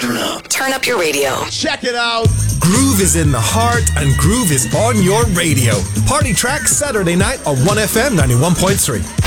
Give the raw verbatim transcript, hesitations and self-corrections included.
Turn up. Turn up your radio. Check it out. Groove is in the heart and groove is on your radio. Party Track Saturday night on one F M ninety-one point three.